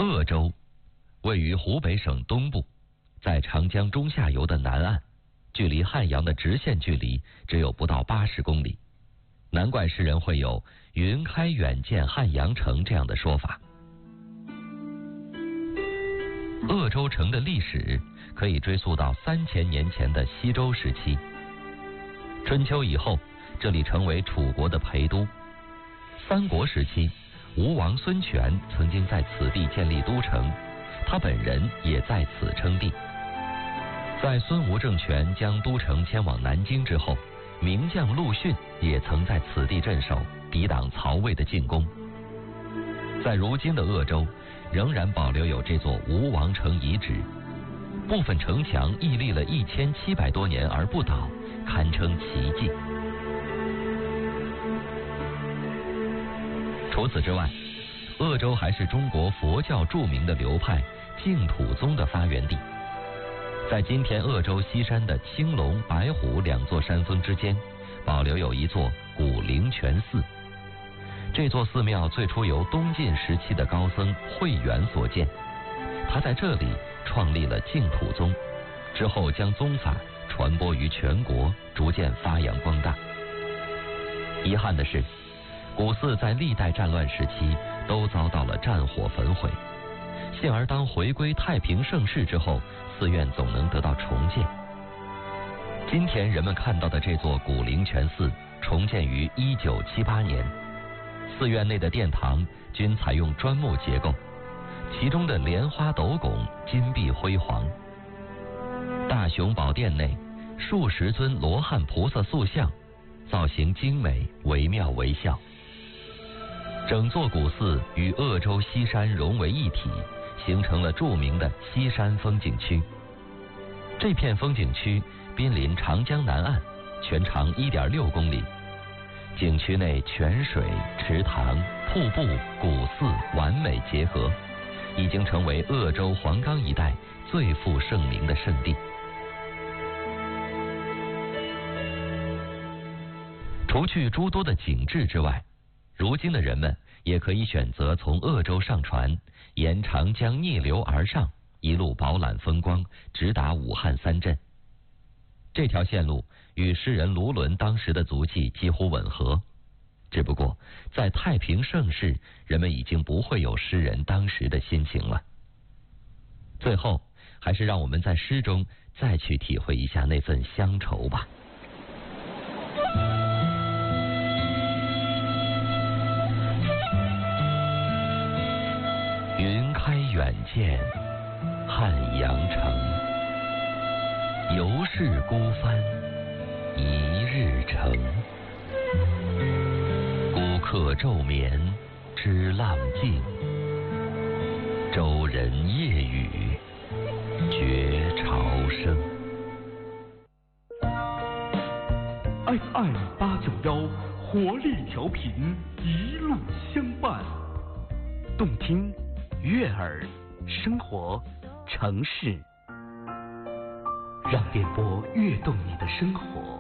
鄂州位于湖北省东部，在长江中下游的南岸，距离汉阳的直线距离只有不到80公里。难怪诗人会有云开远见汉阳城这样的说法。鄂州城的历史可以追溯到3000年前的西周时期。春秋以后，这里成为楚国的陪都。三国时期，吴王孙权曾经在此地建立都城，他本人也在此称帝。在孙吴政权将都城迁往南京之后，名将陆逊也曾在此地镇守，抵挡曹魏的进攻。在如今的鄂州，仍然保留有这座吴王城遗址，部分城墙屹立了1700多年而不倒，堪称奇迹。除此之外，鄂州还是中国佛教著名的流派净土宗的发源地。在今天鄂州西山的青龙、白虎2座山峰之间，保留有一座古灵泉寺。这座寺庙最初由东晋时期的高僧慧远所建，他在这里创立了净土宗，之后将宗法传播于全国，逐渐发扬光大。遗憾的是，古寺在历代战乱时期都遭到了战火焚毁，幸而当回归太平盛世之后，寺院总能得到重建。今天人们看到的这座古灵泉寺重建于1978年，寺院内的殿堂均采用砖木结构，其中的莲花斗拱金碧辉煌。大雄宝殿内数十尊罗汉菩萨塑像，造型精美，惟妙惟肖。整座古寺与鄂州西山融为一体，形成了著名的西山风景区。这片风景区濒临长江南岸，全长1.6公里。景区内泉水、池塘、瀑布、古寺完美结合，已经成为鄂州黄冈一带最负盛名的圣地。除去诸多的景致之外，如今的人们也可以选择从鄂州上船，沿长江逆流而上，一路饱览风光，直达武汉3镇。这条线路与诗人卢纶当时的足迹几乎吻合，只不过在太平盛世，人们已经不会有诗人当时的心情了。最后，还是让我们在诗中再去体会一下那份乡愁吧。云开远见汉阳城，犹是孤帆一日程。孤客昼眠知浪静，舟人夜语觉潮生。 FM891活力调频，一路相伴，动听、悦耳、生活、城市，让电波跃动你的生活。